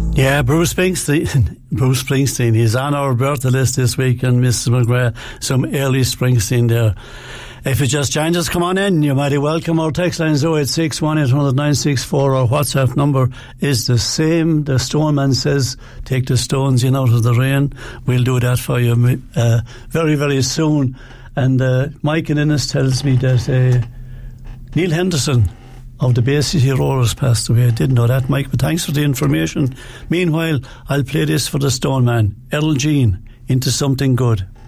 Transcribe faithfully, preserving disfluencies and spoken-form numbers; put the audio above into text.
Yeah, Bruce Springsteen. Bruce Springsteen. He's on our birthday list this week, and Mister McGrath, some early Springsteen there. If you just joined us, come on in. You're mighty welcome. Our text line is oh eight six, one eight hundred, nine six four. Our WhatsApp number is the same. The Stoneman says, take the stones in out of the rain. We'll do that for you uh, very, very soon. And uh, Mike in Innis tells me that uh, Neil Henderson of the Bay City Rollers passed away. I didn't know that, Mike, but thanks for the information. Meanwhile, I'll play this for the Stoneman, Errol Jean, Into Something Good.